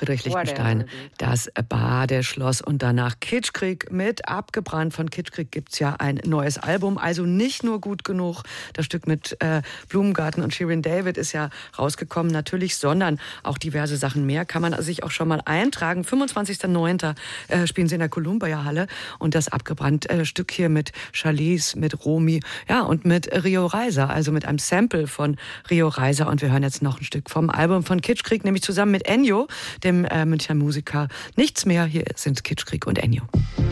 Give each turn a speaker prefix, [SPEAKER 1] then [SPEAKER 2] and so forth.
[SPEAKER 1] Friedrich Lichtenstein, das Badeschloss und danach Kitschkrieg mit Abgebrannt. Von Kitschkrieg gibt's ja ein neues Album, also nicht nur gut genug. Das Stück mit Blumengarten und Shirin David ist ja rausgekommen natürlich, sondern auch diverse Sachen mehr. Kann man sich auch schon mal eintragen. 25.09. Spielen sie in der Columbia-Halle und das Abgebrannt Stück hier mit Charlize, mit Romy, ja, und mit Rio Reiser, also mit einem Sample von Rio Reiser. Und wir hören jetzt noch ein Stück vom Album von Kitschkrieg, nämlich zusammen mit Ennio, dem Münchner Musiker. Nichts mehr, hier sind Kitschkrieg und Ennio.